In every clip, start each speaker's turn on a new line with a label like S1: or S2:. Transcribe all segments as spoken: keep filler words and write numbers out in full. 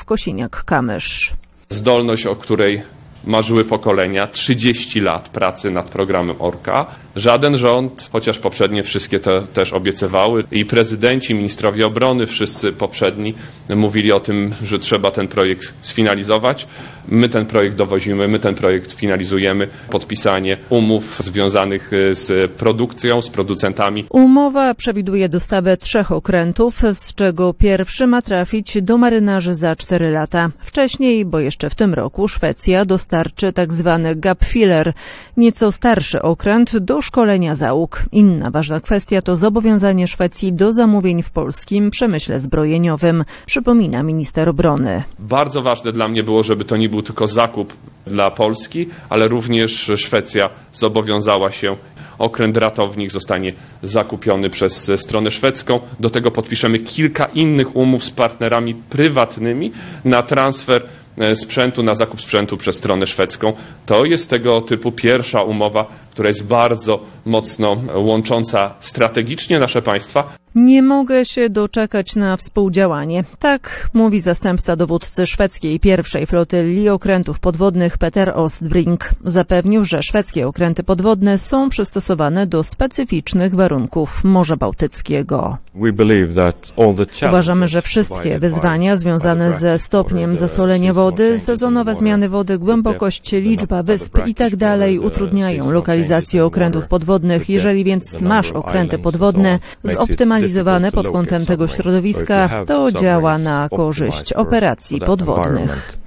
S1: Kosiniak-Kamysz.
S2: Zdolność, o której marzyły pokolenia, trzydzieści lat pracy nad programem Orka. Żaden rząd, chociaż poprzednie wszystkie to też obiecywały, i prezydenci, ministrowie obrony, wszyscy poprzedni mówili o tym, że trzeba ten projekt sfinalizować. My ten projekt dowozimy, my ten projekt finalizujemy. Podpisanie umów związanych z produkcją, z producentami.
S1: Umowa przewiduje dostawę trzech okrętów, z czego pierwszy ma trafić do marynarzy za cztery lata. Wcześniej, bo jeszcze w tym roku, Szwecja dostarczy tzw. gap filler, nieco starszy okręt do szkolenia załóg. Inna ważna kwestia to zobowiązanie Szwecji do zamówień w polskim przemyśle zbrojeniowym, przypomina minister obrony.
S2: Bardzo ważne dla mnie było, żeby to nie był tylko zakup dla Polski, ale również Szwecja zobowiązała się. Okręt ratownik zostanie zakupiony przez stronę szwedzką. Do tego podpiszemy kilka innych umów z partnerami prywatnymi na transfer sprzętu, na zakup sprzętu przez stronę szwedzką. To jest tego typu pierwsza umowa, która jest bardzo mocno łącząca strategicznie nasze państwa.
S1: Nie mogę się doczekać na współdziałanie. Tak mówi zastępca dowódcy szwedzkiej pierwszej flotyli okrętów podwodnych Peter Ostbrink. Zapewnił, że szwedzkie okręty podwodne są przystosowane do specyficznych warunków Morza Bałtyckiego. Uważamy, że wszystkie wyzwania związane ze stopniem zasolenia wody, sezonowe zmiany wody, głębokość, liczba wysp itd. utrudniają lokalizację okrętów podwodnych. Jeżeli więc masz okręty podwodne zoptymalizowane pod kątem tego środowiska, to działa na korzyść operacji podwodnych.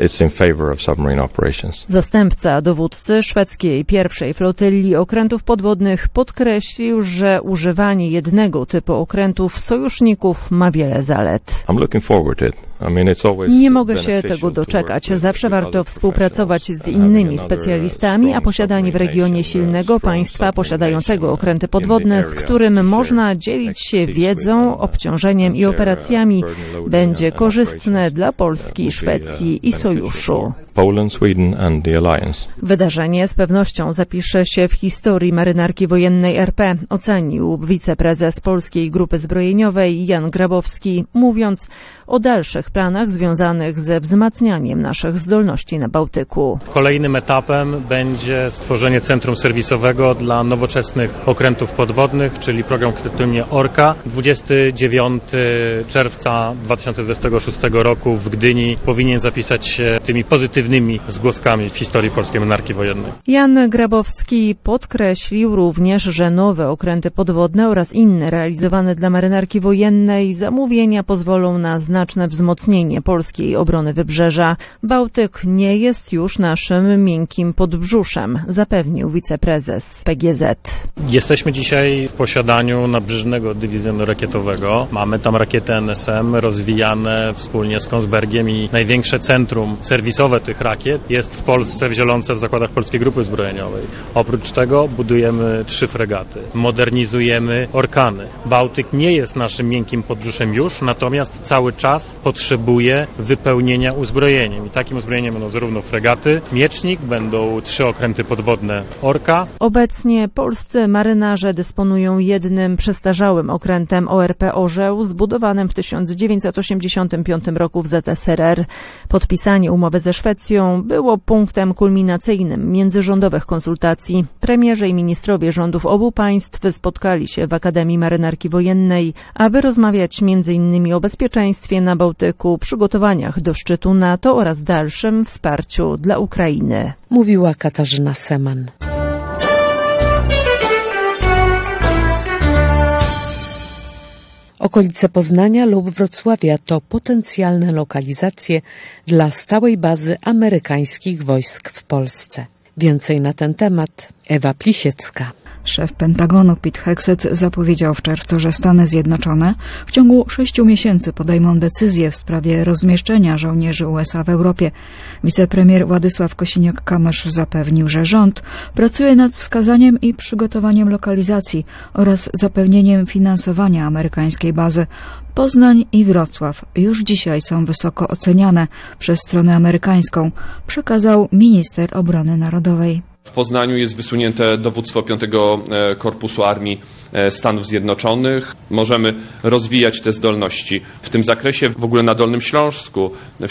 S1: Zastępca dowódcy szwedzkiej pierwszej flotyli okrętów podwodnych podkreślił, że używanie jednego typu okrętów sojuszników ma wiele zalet. Nie mogę się tego doczekać. Zawsze warto współpracować z innymi specjalistami, a posiadanie w regionie silnego państwa posiadającego okręty podwodne, z którym można dzielić się wiedzą, obciążeniem i operacjami, będzie korzystne dla Polski, Szwecji i Sojuszu. Wydarzenie z pewnością zapisze się w historii marynarki wojennej R P, ocenił wiceprezes Polskiej Grupy Zbrojeniowej Jan Grabowski, mówiąc o dalszych planach związanych ze wzmacnianiem naszych zdolności na Bałtyku.
S3: Kolejnym etapem będzie stworzenie centrum serwisowego dla nowoczesnych okrętów podwodnych, czyli program, który tytułuje Orka. dwudziestego dziewiątego czerwca dwa tysiące dwudziestego szóstego roku w Gdyni powinien zapisać się tymi pozytywnymi zgłoskami w historii polskiej marynarki wojennej.
S1: Jan Grabowski podkreślił również, że nowe okręty podwodne oraz inne realizowane dla marynarki wojennej zamówienia pozwolą na znaczne wzmocnienie polskiej obrony wybrzeża. Bałtyk nie jest już naszym miękkim podbrzuszem, zapewnił wiceprezes P G Z.
S3: Jesteśmy dzisiaj w posiadaniu nabrzeżnego dywizjonu rakietowego. Mamy tam rakiety N S M rozwijane wspólnie z Kongsbergiem i największe centrum serwisowe tych rakiet jest w Polsce w Zielonce w zakładach Polskiej Grupy Zbrojeniowej. Oprócz tego budujemy trzy fregaty, modernizujemy Orkany. Bałtyk nie jest naszym miękkim podbrzuszem już, natomiast cały czas potrzebuje wypełnienia uzbrojeniem. I takim uzbrojeniem będą zarówno fregaty, miecznik, będą trzy okręty podwodne Orka.
S1: Obecnie polscy marynarze dysponują jednym przestarzałym okrętem O R P Orzeł, zbudowanym w tysiąc dziewięćset osiemdziesiątym piątym roku w Z S R R. Podpisanie umowy ze Szwecją było punktem kulminacyjnym międzyrządowych konsultacji. Premierzy i ministrowie rządów obu państw spotkali się w Akademii Marynarki Wojennej, aby rozmawiać między innymi o bezpieczeństwie na Bałtyku, przygotowaniach do szczytu NATO oraz dalszym wsparciu dla Ukrainy.
S4: Mówiła Katarzyna Seman. Okolice Poznania lub Wrocławia to potencjalne lokalizacje dla stałej bazy amerykańskich wojsk w Polsce. Więcej na ten temat Ewa Plisiecka.
S5: Szef Pentagonu Pete Hegseth zapowiedział w czerwcu, że Stany Zjednoczone w ciągu sześciu miesięcy podejmą decyzję w sprawie rozmieszczenia żołnierzy U S A w Europie. Wicepremier Władysław Kosiniak-Kamysz zapewnił, że rząd pracuje nad wskazaniem i przygotowaniem lokalizacji oraz zapewnieniem finansowania amerykańskiej bazy. Poznań i Wrocław już dzisiaj są wysoko oceniane przez stronę amerykańską, przekazał minister obrony narodowej.
S2: W Poznaniu jest wysunięte dowództwo piątego Korpusu Armii Stanów Zjednoczonych. Możemy rozwijać te zdolności. W tym zakresie w ogóle na Dolnym Śląsku, w